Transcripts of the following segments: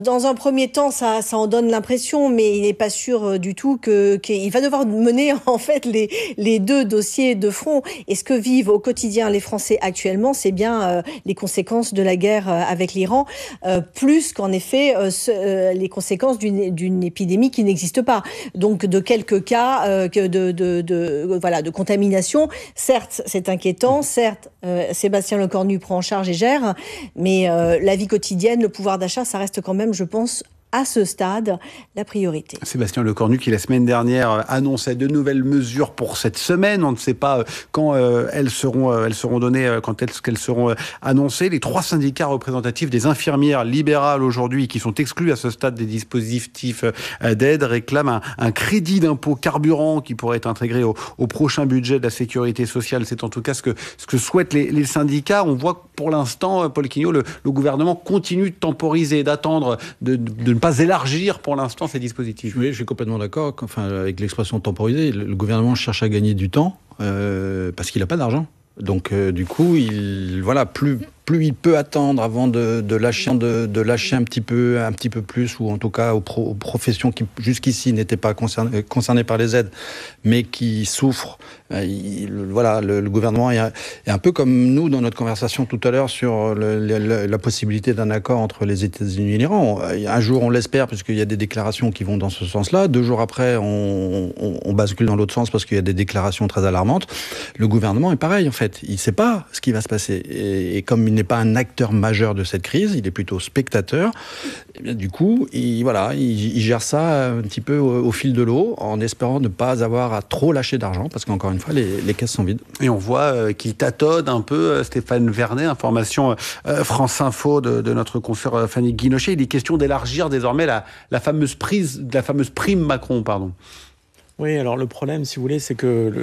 Dans un premier temps, ça en donne l'impression, mais il n'est pas sûr du tout qu'il va devoir mener en fait les deux dossiers de front. Et ce que vivent au quotidien les Français actuellement, c'est bien les conséquences de la guerre avec l'Iran, plus qu'en effet les conséquences d'une épidémie qui n'existe pas. Donc de quelques cas de contamination. Certes, c'est inquiétant. Certes, Sébastien Lecornu prend en charge et gère, mais la vie quotidienne, le pouvoir d'achat, ça reste quand même, je pense, à ce stade, la priorité. Sébastien Lecornu qui, la semaine dernière, annonçait de nouvelles mesures pour cette semaine. On ne sait pas quand elles seront données, quand est-ce qu'elles seront annoncées. Les 3 syndicats représentatifs des infirmières libérales aujourd'hui, qui sont exclus à ce stade des dispositifs d'aide, réclament un crédit d'impôt carburant qui pourrait être intégré au prochain budget de la sécurité sociale. C'est en tout cas ce que souhaitent les syndicats. On voit que pour l'instant, Paul Quignot, le gouvernement continue de temporiser, d'attendre, de ne pas élargir pour l'instant ces dispositifs. Oui, je suis complètement d'accord. Avec l'expression temporiser, le gouvernement cherche à gagner du temps parce qu'il n'a pas d'argent. Donc du coup, plus il peut attendre avant de lâcher un petit peu plus, ou en tout cas aux professions qui jusqu'ici n'étaient pas concernées par les aides, mais qui souffrent. Le gouvernement est un peu comme nous dans notre conversation tout à l'heure sur la possibilité d'un accord entre les États-Unis et l'Iran. Un jour, on l'espère puisqu'il y a des déclarations qui vont dans ce sens-là. 2 jours après, on bascule dans l'autre sens parce qu'il y a des déclarations très alarmantes. Le gouvernement est pareil, en fait. Il ne sait pas ce qui va se passer. Et comme il n'est pas un acteur majeur de cette crise, il est plutôt spectateur. Et bien, du coup, il gère ça un petit peu au fil de l'eau, en espérant ne pas avoir à trop lâcher d'argent, parce qu'encore une fois, les caisses sont vides. Et on voit qu'il tâtonne un peu, Stéphane Vernet, information France Info de notre consoeur Fanny Guinochet. Il est question d'élargir désormais la fameuse prime Macron, pardon. Oui, alors le problème, si vous voulez, c'est que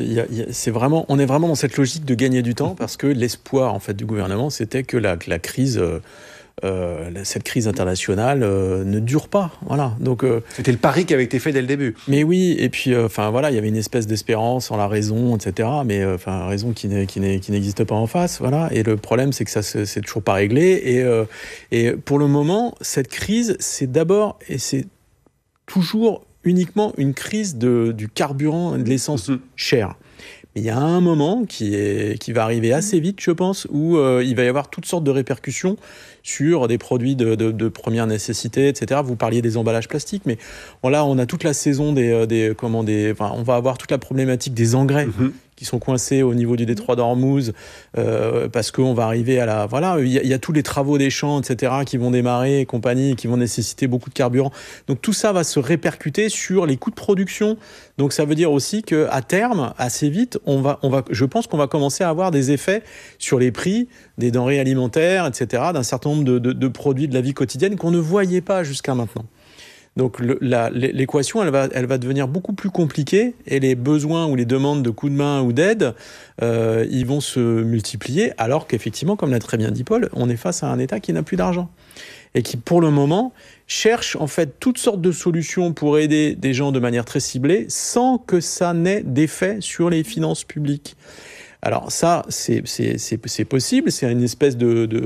on est vraiment dans cette logique de gagner du temps, parce que l'espoir en fait du gouvernement, c'était que la crise, cette crise internationale, ne dure pas. Voilà. Donc c'était le pari qui avait été fait dès le début. Mais oui, et puis il y avait une espèce d'espérance en la raison, etc. Mais raison qui n'existe pas en face. Voilà. Et le problème, c'est que ça c'est toujours pas réglé. Et pour le moment, cette crise, c'est d'abord et c'est toujours uniquement une crise du carburant et de l'essence chère. Mais il y a un moment qui va arriver assez vite, je pense, où il va y avoir toutes sortes de répercussions sur des produits de première nécessité, etc. Vous parliez des emballages plastiques, mais là, on a toute la saison on va avoir toute la problématique des engrais qui sont coincés au niveau du détroit d'Ormuz, parce qu'on va arriver à il y a tous les travaux des champs, etc., qui vont démarrer et compagnie, qui vont nécessiter beaucoup de carburant. Donc tout ça va se répercuter sur les coûts de production. Donc ça veut dire aussi qu'à terme, assez vite, je pense qu'on va commencer à avoir des effets sur les prix des denrées alimentaires, etc., d'un certain nombre de produits de la vie quotidienne qu'on ne voyait pas jusqu'à maintenant. Donc l'équation, elle va devenir beaucoup plus compliquée, et les besoins ou les demandes de coups de main ou d'aide, ils vont se multiplier, alors qu'effectivement, comme l'a très bien dit Paul, on est face à un État qui n'a plus d'argent et qui, pour le moment, cherche en fait toutes sortes de solutions pour aider des gens de manière très ciblée, sans que ça n'ait d'effet sur les finances publiques. Alors ça, c'est possible, c'est une espèce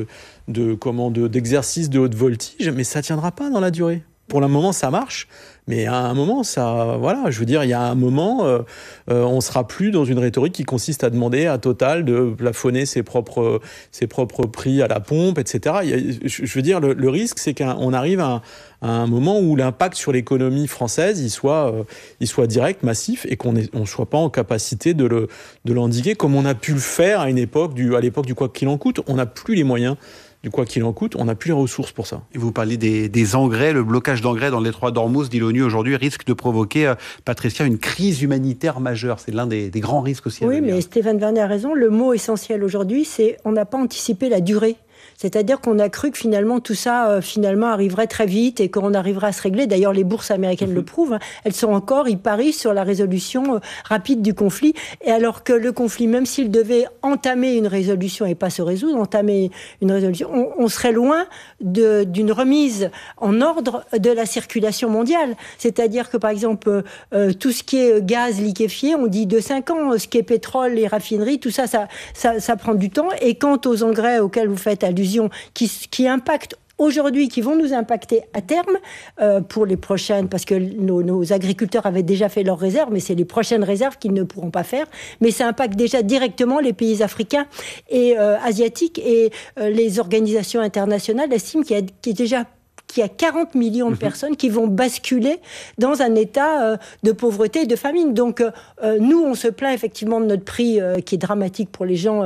d'exercice de haute voltige, mais ça tiendra pas dans la durée. Pour le moment, ça marche, mais à un moment, il y a un moment, on sera plus dans une rhétorique qui consiste à demander à Total de plafonner ses propres prix à la pompe, etc. Je veux dire, le risque, c'est qu'on arrive à un moment où l'impact sur l'économie française, il soit direct, massif, et qu'on ne soit pas en capacité de l'endiguer, comme on a pu le faire à l'époque du quoi qu'il en coûte. On n'a plus les moyens du quoi qu'il en coûte, on n'a plus les ressources pour ça. Et vous parlez des engrais, le blocage d'engrais dans le détroit d'Ormuz, dit l'ONU aujourd'hui, risque de provoquer, Patricia, une crise humanitaire majeure. C'est l'un des grands risques aussi. Oui, mais Stéphane Vernet a raison. Le mot essentiel aujourd'hui, c'est on n'a pas anticipé la durée. C'est-à-dire qu'on a cru que finalement tout ça arriverait très vite et qu'on arriverait à se régler. D'ailleurs, les bourses américaines le prouvent. Hein. Elles sont encore, ils parient sur la résolution rapide du conflit. Et alors que le conflit, même s'il devait entamer une résolution et pas se résoudre, entamer une résolution, on serait loin d'une remise en ordre de la circulation mondiale. C'est-à-dire que, par exemple, tout ce qui est gaz liquéfié, on dit de 5 ans. Ce qui est pétrole, les raffineries, tout ça prend du temps. Et quant aux engrais auxquels vous faites allusion, qui impactent aujourd'hui qui vont nous impacter à terme pour les prochaines, parce que nos agriculteurs avaient déjà fait leurs réserves, mais c'est les prochaines réserves qu'ils ne pourront pas faire. Mais ça impacte déjà directement les pays africains et asiatiques, et les organisations internationales estiment qu'il y a 40 millions de personnes qui vont basculer dans un état de pauvreté et de famine. Donc, nous, on se plaint effectivement de notre prix qui est dramatique pour les gens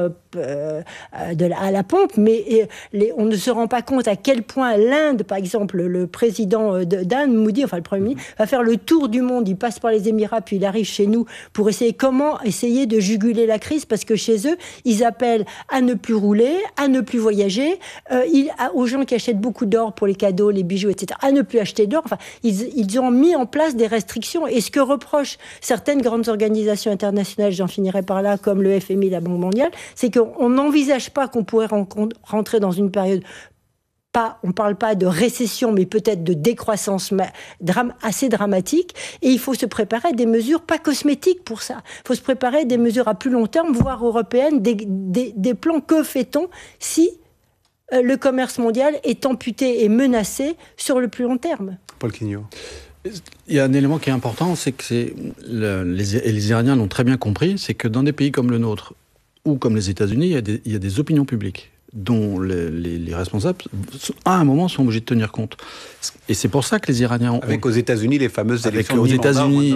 à la pompe, mais on ne se rend pas compte à quel point l'Inde, par exemple, le président d'Inde, Modi, enfin le Premier ministre, va faire le tour du monde. Il passe par les Émirats, puis il arrive chez nous pour essayer de juguler la crise, parce que chez eux, ils appellent à ne plus rouler, à ne plus voyager, aux gens qui achètent beaucoup d'or pour les cadeaux, les bijoux, etc., à ne plus acheter d'or. Enfin, ils ont mis en place des restrictions. Et ce que reprochent certaines grandes organisations internationales, j'en finirai par là, comme le FMI, la Banque mondiale, c'est qu'on n'envisage pas qu'on pourrait rentrer dans une période, on ne parle pas de récession, mais peut-être de décroissance assez dramatique. Et il faut se préparer à des mesures pas cosmétiques pour ça. Il faut se préparer à des mesures à plus long terme, voire européennes, des plans. Que fait-on si le commerce mondial est amputé et menacé sur le plus long terme? Paul Quignot. Il y a un élément qui est important, c'est que les Iraniens l'ont très bien compris, c'est que dans des pays comme le nôtre, ou comme les États-Unis, il y a des opinions publiques dont les responsables, à un moment, sont obligés de tenir compte. Et c'est pour ça que les Iraniens... Avec aux États-Unis les fameuses élections aux États-Unis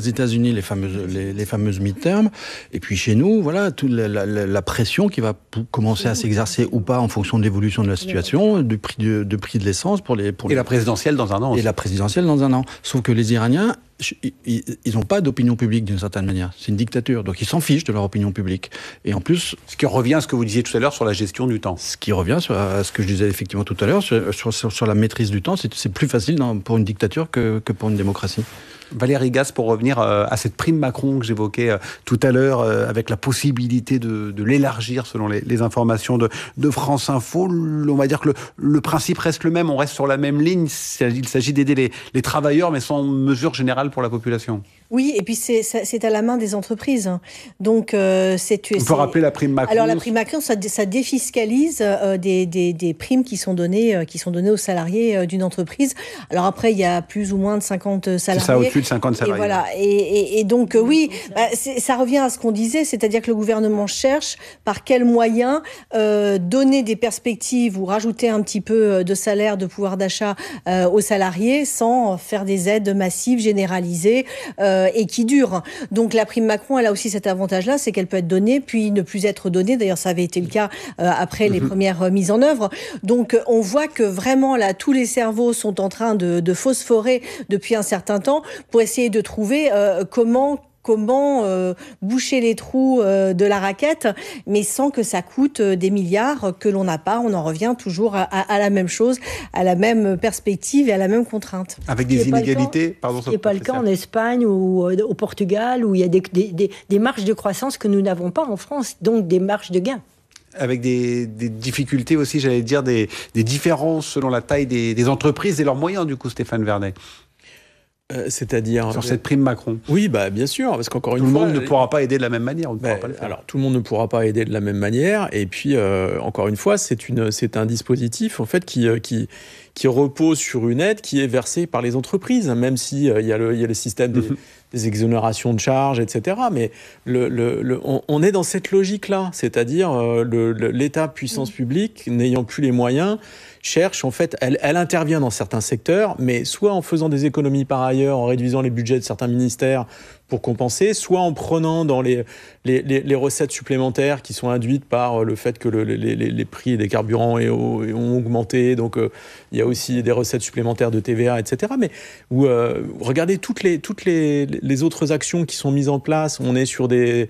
les fameuses midterms, et puis chez nous, voilà, toute la pression qui va commencer à s'exercer ou pas en fonction de l'évolution de la situation, du prix de l'essence et la présidentielle dans un an. Et la présidentielle dans un an. Sauf que les Iraniens, ils n'ont pas d'opinion publique d'une certaine manière. C'est une dictature, donc ils s'en fichent de leur opinion publique. Et en plus... Ce qui revient à ce que vous disiez tout à l'heure sur la gestion du temps. Ce qui revient à ce que je disais effectivement tout à l'heure, sur la maîtrise du temps. C'est plus facile pour une dictature que pour une démocratie. Valérie Gasse, pour revenir à cette prime Macron que j'évoquais tout à l'heure, avec la possibilité de l'élargir selon les informations de France Info, on va dire que le principe reste le même, on reste sur la même ligne, il s'agit d'aider les travailleurs, mais sans mesure générale pour la population. Oui, et puis c'est à la main des entreprises. Donc, on peut rappeler la prime Macron. Alors la prime Macron, ça défiscalise des primes qui sont données aux salariés d'une entreprise. Alors après, il y a plus ou moins de 50 salariés. C'est ça, au-dessus de 50 salariés. Et voilà. Et donc oui, ça revient à ce qu'on disait, c'est-à-dire que le gouvernement cherche par quels moyens donner des perspectives ou rajouter un petit peu de salaire, de pouvoir d'achat aux salariés, sans faire des aides massives généralisées. Et qui dure. Donc la prime Macron, elle a aussi cet avantage-là, c'est qu'elle peut être donnée, puis ne plus être donnée. D'ailleurs, ça avait été le cas après les premières mises en œuvre. Donc on voit que vraiment, là, tous les cerveaux sont en train de phosphorer depuis un certain temps pour essayer de trouver comment boucher les trous de la raquette, mais sans que ça coûte des milliards que l'on n'a pas. On en revient toujours à la même chose, à la même perspective et à la même contrainte. Avec des inégalités, ce n'est pas le cas en Espagne ou au Portugal, où il y a des marges de croissance que nous n'avons pas en France, donc des marges de gains. Avec des difficultés aussi, j'allais dire, des différences selon la taille des entreprises et leurs moyens, du coup, Stéphane Vernet. C'est-à-dire sur cette prime Macron. Oui, bien sûr, parce qu'encore une fois, tout le monde ne pourra pas aider de la même manière. Alors, tout le monde ne pourra pas aider de la même manière. Et puis, encore une fois, c'est un dispositif en fait qui repose sur une aide qui est versée par les entreprises, même si il y a le système des exonérations de charges, etc. Mais on est dans cette logique-là, c'est-à-dire l'État, puissance publique, n'ayant plus les moyens, cherche, en fait, elle intervient dans certains secteurs, mais soit en faisant des économies par ailleurs, en réduisant les budgets de certains ministères pour compenser, soit en prenant dans les recettes supplémentaires qui sont induites par le fait que les prix des carburants ont augmenté, donc il y a aussi des recettes supplémentaires de TVA, etc. Mais regardez toutes les autres actions qui sont mises en place, on est sur des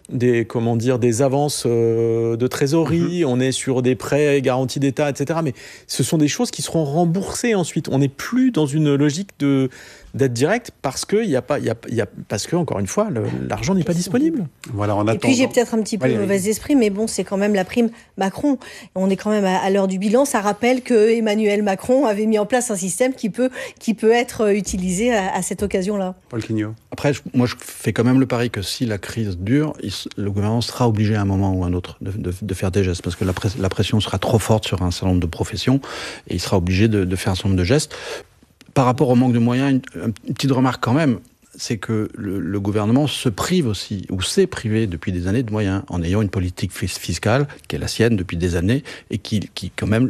avances de trésorerie, on est sur des prêts garantis d'État, etc. Mais ce sont des choses qui seront remboursées ensuite. On n'est plus dans une logique d'aide directe parce que encore une fois, l'argent n'est pas disponible. Voilà, et puis j'ai peut-être un petit peu mauvais esprit, mais bon, c'est quand même la prime Macron. On est quand même à l'heure du bilan. Ça rappelle que Emmanuel Macron avait mis en place un système qui peut être utilisé à cette occasion-là. Paul Quignot. Après, moi, je fais quand même le pari que si la crise dure, il le gouvernement sera obligé à un moment ou à un autre de faire des gestes, parce que la pression sera trop forte sur un certain nombre de professions, et il sera obligé de faire un certain nombre de gestes. Par rapport au manque de moyens, une petite remarque quand même, c'est que le gouvernement se prive aussi, ou s'est privé depuis des années de moyens, en ayant une politique fiscale qui est la sienne depuis des années, et qui quand même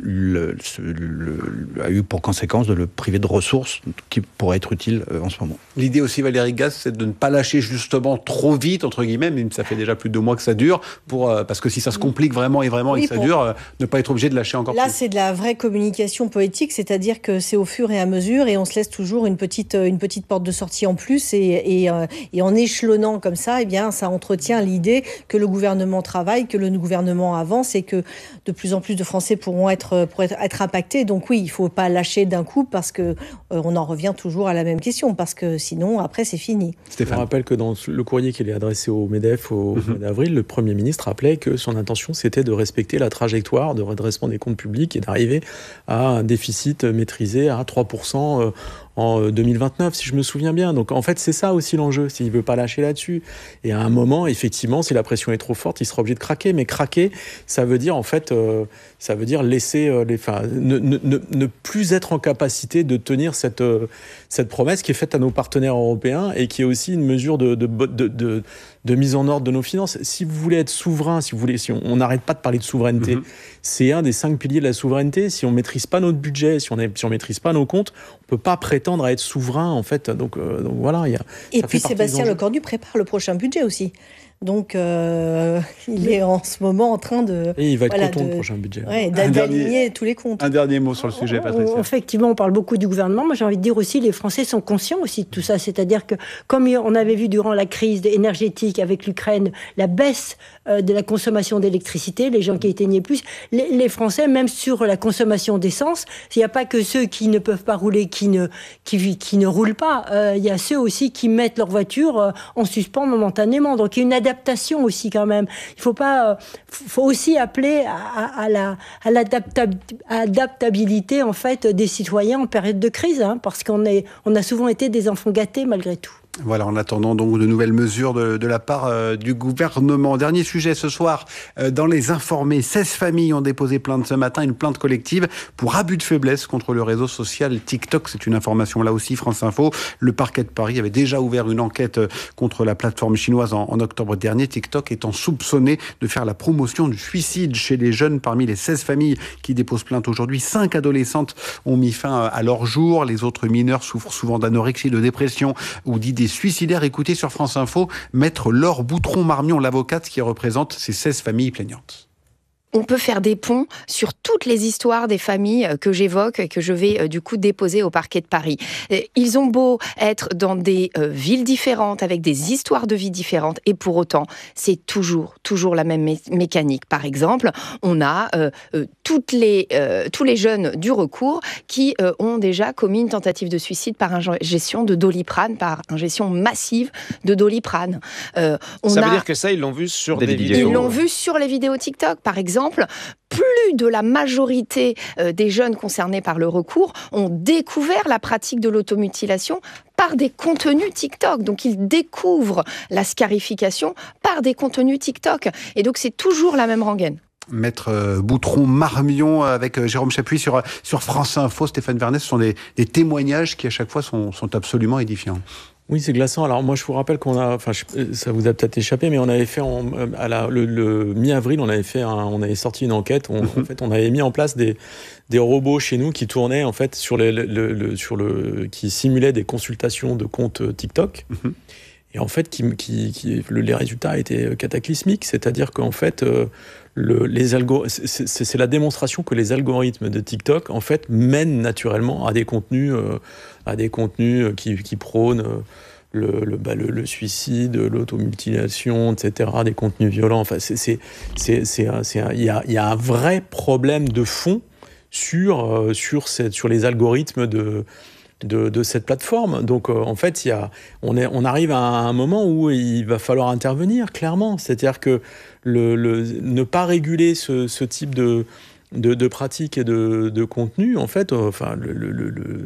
a eu pour conséquence de le priver de ressources qui pourraient être utiles en ce moment. L'idée aussi, Valérie Gaz, c'est de ne pas lâcher justement trop vite, entre guillemets, même ça fait déjà plus de 2 mois que ça dure, parce que si ça se complique vraiment et que ça dure, ne pas être obligé de lâcher encore plus. Là, c'est de la vraie communication poétique, c'est-à-dire que c'est au fur et à mesure, et on se laisse toujours une petite porte de sortie en plus, et en échelonnant comme ça, eh bien, ça entretient l'idée que le gouvernement travaille, que le gouvernement avance, et que de plus en plus de Français pourront être impactés. Donc oui, il ne faut pas lâcher d'un coup, parce que on en revient toujours à la même question, parce que sinon, après, c'est fini. Stéphane. Je rappelle que dans le courrier qu'il est adressé au MEDEF au mois d'avril, le Premier ministre rappelait que son intention, c'était de respecter la trajectoire de redressement des comptes publics et d'arriver à un déficit maîtrisé à 3% en 2029, si je me souviens bien. Donc en fait, c'est ça aussi l'enjeu, s'il ne veut pas lâcher là-dessus. Et à un moment, effectivement, si la pression est trop forte, il sera obligé de craquer. Mais craquer, ça veut dire en fait, ça veut dire laisser ne plus être en capacité de tenir cette promesse qui est faite à nos partenaires européens, et qui est aussi une mesure de mise en ordre de nos finances. Si vous voulez être souverain, si on n'arrête pas de parler de souveraineté, c'est un des 5 piliers de la souveraineté. Si on ne maîtrise pas notre budget, si on ne maîtrise pas nos comptes, on ne peut pas prétendre à être souverain, en fait. Donc voilà. Et puis Sébastien Lecornu prépare le prochain budget aussi. Donc, il est en ce moment en train de... Et il va être content le prochain budget. Ouais, d'aligner tous les comptes. Un dernier mot sur le sujet, Patricia. Effectivement, on parle beaucoup du gouvernement. Moi, j'ai envie de dire aussi, les Français sont conscients aussi de tout ça. C'est-à-dire que, comme on avait vu durant la crise énergétique avec l'Ukraine, la baisse de la consommation d'électricité, les gens qui éteignaient plus, les Français, même sur la consommation d'essence, il n'y a pas que ceux qui ne peuvent pas rouler, qui ne roulent pas. Il y a ceux aussi qui mettent leur voiture en suspens momentanément. Donc, il y a une adaptation aussi quand même. Il faut aussi appeler à l'adaptabilité en fait des citoyens en période de crise, parce qu'on a souvent été des enfants gâtés malgré tout. Voilà, en attendant donc de nouvelles mesures de la part du gouvernement. Dernier sujet ce soir, dans les informés, 16 familles ont déposé plainte ce matin, une plainte collective pour abus de faiblesse contre le réseau social TikTok. C'est une information là aussi, France Info. Le parquet de Paris avait déjà ouvert une enquête contre la plateforme chinoise en octobre dernier. TikTok étant soupçonné de faire la promotion du suicide chez les jeunes. Parmi les 16 familles qui déposent plainte aujourd'hui, 5 adolescentes ont mis fin à leur jour. Les autres mineurs souffrent souvent d'anorexie, de dépression ou d'idées suicidaires. Écoutez sur France Info, Maître Laure Boutron-Marmion, l'avocate qui représente ces 16 familles plaignantes. On peut faire des ponts sur toutes les histoires des familles que j'évoque et que je vais du coup déposer au parquet de Paris. Ils ont beau être dans des villes différentes, avec des histoires de vie différentes, et pour autant, c'est toujours la même mécanique. Par exemple, on a tous les jeunes du recours qui ont déjà commis une tentative de suicide par ingestion de Doliprane, par ingestion massive de Doliprane. Ça veut dire que ça, ils l'ont vu sur des vidéos. Ils l'ont vu sur les vidéos TikTok, par exemple. Plus de la majorité des jeunes concernés par le recours ont découvert la pratique de l'automutilation par des contenus TikTok. Donc, ils découvrent la scarification par des contenus TikTok. Et donc, c'est toujours la même rengaine. Maître Boutron-Marmion avec Jérôme Chapuis sur France Info. Stéphane Vernet, ce sont des témoignages qui à chaque fois sont absolument édifiants. Oui, c'est glaçant. Alors moi, je vous rappelle ça vous a peut-être échappé, mais on avait fait le mi-avril, on avait sorti une enquête. En fait, on avait mis en place des robots chez nous qui tournaient en fait qui simulaient des consultations de comptes TikTok. Et en fait, les résultats étaient cataclysmiques. C'est-à-dire qu'en fait, c'est la démonstration que les algorithmes de TikTok en fait mènent naturellement à des contenus qui prônent le suicide, l'automutilation, etc., des contenus violents. Enfin, il y a un vrai problème de fond sur les algorithmes de cette plateforme. Donc en fait, on arrive à un moment où il va falloir intervenir clairement. C'est-à-dire que ne pas réguler ce type de pratiques et de contenu, en fait,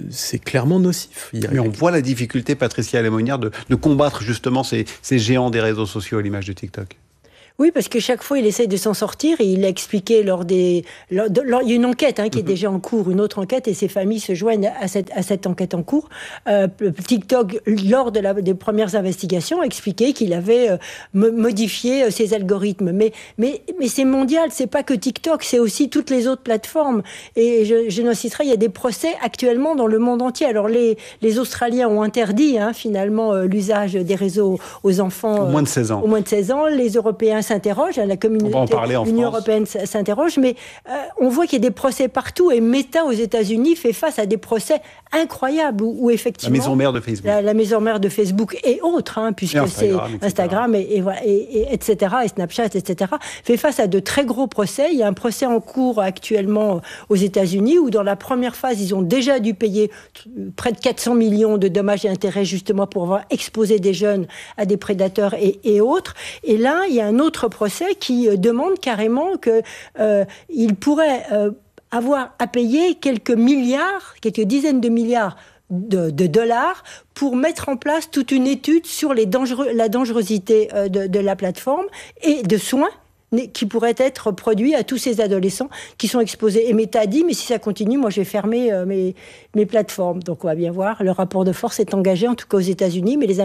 c'est clairement nocif. Mais on voit la difficulté, Patricia Lémonière, de combattre justement ces géants des réseaux sociaux à l'image de TikTok. Oui, parce que chaque fois, il essaye de s'en sortir et il a expliqué il y a une enquête qui est déjà en cours, une autre enquête, et ces familles se joignent à cette enquête en cours. TikTok, lors des premières investigations, a expliqué qu'il avait modifié ses algorithmes. Mais c'est mondial, c'est pas que TikTok, c'est aussi toutes les autres plateformes. Et je n'en citerai, il y a des procès actuellement dans le monde entier. Alors les Australiens ont interdit finalement l'usage des réseaux aux enfants au moins de 16 ans. Au moins de 16 ans, les Européens s'interroge, la communauté, l'Union européenne s'interroge, mais on voit qu'il y a des procès partout, et Meta aux États-Unis fait face à des procès incroyables où effectivement la maison mère de Facebook, la maison mère de Facebook et autres, puisque c'est Instagram et etc. et Snapchat, etc. fait face à de très gros procès. Il y a un procès en cours actuellement aux États-Unis où dans la première phase ils ont déjà dû payer près de 400 millions de dommages et intérêts justement pour avoir exposé des jeunes à des prédateurs et autres. Et là il y a un autre procès qui demande carrément qu'il pourrait avoir à payer quelques dizaines de milliards de dollars pour mettre en place toute une étude sur la dangerosité de la plateforme et de soins qui pourraient être produits à tous ces adolescents qui sont exposés. Et Meta a dit, mais si ça continue, moi je vais fermer mes plateformes. Donc on va bien voir, le rapport de force est engagé, en tout cas aux États-Unis, mais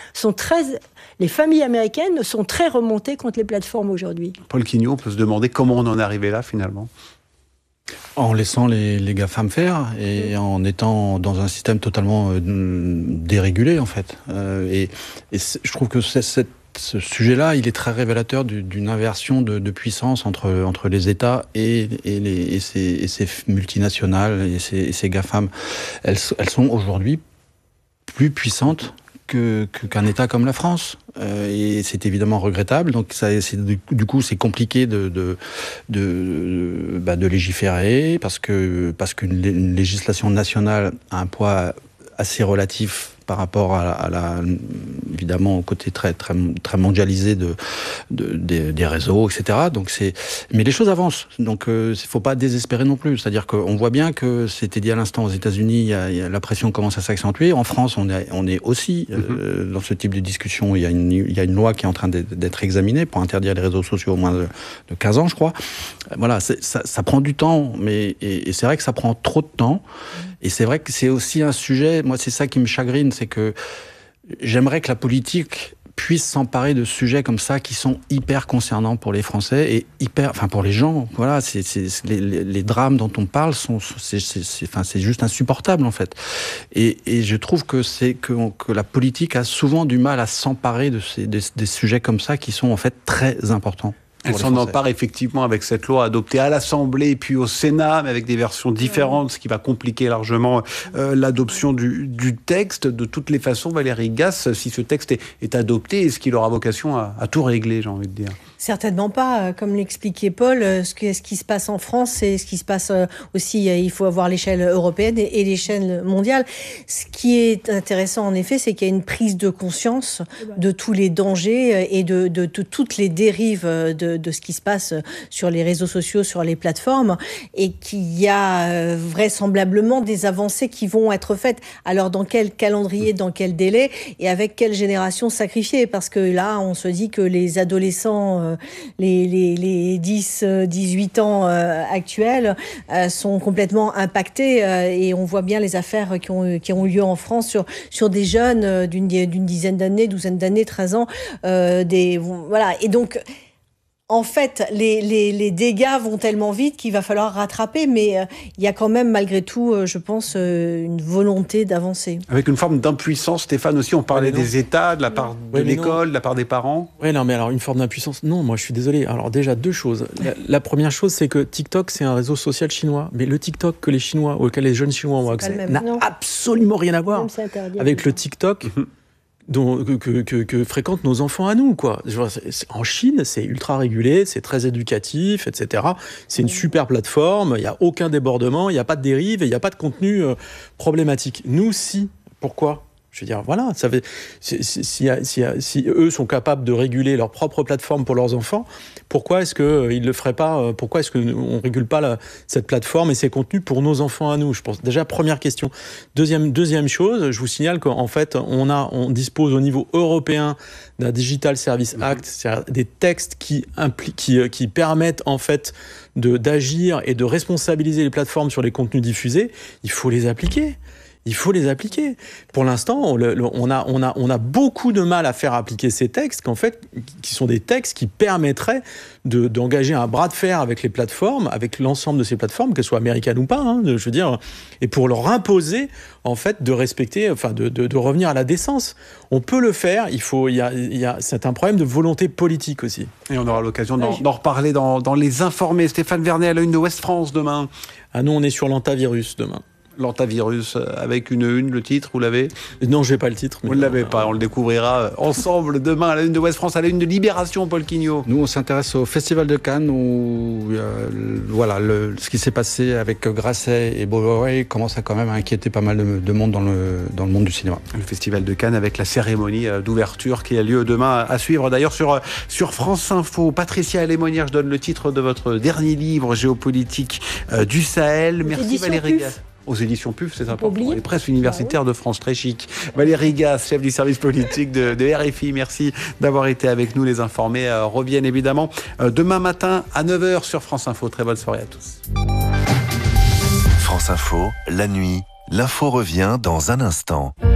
les familles américaines sont très remontées contre les plateformes aujourd'hui. Paul Quignot, on peut se demander comment on en est arrivé là finalement. En laissant les GAFAM faire et en étant dans un système totalement dérégulé en fait. Et je trouve que ce sujet-là, il est très révélateur d'une inversion de puissance entre les États et ces multinationales et ces GAFAM. Elles sont aujourd'hui plus puissantes qu'un État comme la France. Et c'est évidemment regrettable. Donc du coup, c'est compliqué de légiférer parce qu'une législation nationale a un poids assez relatif par rapport évidemment au côté très très très mondialisé des réseaux, etc. Donc mais les choses avancent. Donc il faut pas désespérer non plus. C'est-à-dire qu'on voit bien que c'était dit à l'instant aux États-Unis, la pression commence à s'accentuer. En France, on est aussi dans ce type de discussion. Il y a une loi qui est en train d'être examinée pour interdire les réseaux sociaux au moins de 15 ans, je crois. Voilà, ça prend du temps, et c'est vrai que ça prend trop de temps. Et c'est vrai que c'est aussi un sujet, moi c'est ça qui me chagrine, c'est que j'aimerais que la politique puisse s'emparer de sujets comme ça qui sont hyper concernants pour les Français et pour les gens. Voilà, les drames dont on parle c'est juste insupportable en fait. Et je trouve que la politique a souvent du mal à s'emparer des sujets comme ça qui sont en fait très importants. Elle s'en empare effectivement avec cette loi adoptée à l'Assemblée et puis au Sénat, mais avec des versions différentes, ce qui va compliquer largement l'adoption du texte. De toutes les façons, Valérie Gasse, si ce texte est adopté, est-ce qu'il aura vocation à tout régler, j'ai envie de dire ? Certainement pas. Comme l'expliquait Paul, ce qui se passe en France et ce qui se passe aussi, il faut avoir l'échelle européenne et l'échelle mondiale. Ce qui est intéressant, en effet, c'est qu'il y a une prise de conscience de tous les dangers et de toutes les dérives de ce qui se passe sur les réseaux sociaux, sur les plateformes, et qu'il y a vraisemblablement des avancées qui vont être faites. Alors, dans quel calendrier, dans quel délai et avec quelle génération sacrifiée ? Parce que là, on se dit que les adolescents les 10-18 ans actuels sont complètement impactés et on voit bien les affaires qui ont eu lieu en France sur des jeunes d'une dizaine d'années, 12 d'années, 13 ans. Voilà. Et donc, en fait, les dégâts vont tellement vite qu'il va falloir rattraper, mais il y a quand même, malgré tout, je pense, une volonté d'avancer. Avec une forme d'impuissance, Stéphane, aussi, on parlait des États, de la part de l'école, de la part des parents. Oui, non, mais alors, une forme d'impuissance, non, moi, je suis désolé. Alors, déjà, deux choses. La première chose, c'est que TikTok, c'est un réseau social chinois, mais le TikTok que les Chinois, auquel les jeunes Chinois ont accès, n'a absolument rien à voir avec le TikTok que fréquentent nos enfants à nous, quoi. En Chine, c'est ultra régulé, c'est très éducatif, etc. C'est une super plateforme, il n'y a aucun débordement, il n'y a pas de dérive et il n'y a pas de contenu problématique. Nous, si. Pourquoi ? Je veux dire, voilà, si eux sont capables de réguler leur propre plateforme pour leurs enfants, pourquoi est-ce qu'ils ne le feraient pas? Pourquoi est-ce qu'on ne régule pas cette plateforme et ses contenus pour nos enfants à nous? Je pense, déjà, première question. Deuxième chose, je vous signale qu'en fait, on dispose au niveau européen d'un Digital Service Act, c'est-à-dire des textes qui permettent en fait d'agir et de responsabiliser les plateformes sur les contenus diffusés. Il faut les appliquer. Pour l'instant, on a beaucoup de mal à faire appliquer ces textes, qui sont des textes qui permettraient d'engager un bras de fer avec les plateformes, avec l'ensemble de ces plateformes, qu'elles soient américaines ou pas, je veux dire, et pour leur imposer, en fait, de respecter, enfin, de revenir à la décence. On peut le faire. C'est un problème de volonté politique aussi. Et on aura l'occasion d'en reparler dans Les Informés. Stéphane Vernet à la une de Ouest France demain. Ah non, on est sur l'antavirus demain. L'antavirus avec une, le titre, vous l'avez? Non, je n'ai pas le titre. Vous ne l'avez pas, on le découvrira ensemble demain à la une de Ouest France, à la une de Libération, Paul Quignot. Nous, on s'intéresse au Festival de Cannes où ce qui s'est passé avec Grasset et Bolloré commence à quand même inquiéter pas mal de monde dans le monde du cinéma. Le Festival de Cannes avec la cérémonie d'ouverture qui a lieu demain à suivre. D'ailleurs sur France Info, Patricia Lémonière, je donne le titre de votre dernier livre, Géopolitique du Sahel. Merci Valérie Gasse. Aux éditions PUF, c'est important. Les presses universitaires de France, très chic. Valérie Gasse, chef du service politique de RFI, merci d'avoir été avec nous. Les Informés reviennent évidemment demain matin à 9h sur France Info. Très bonne soirée à tous. France Info, la nuit, l'info revient dans un instant.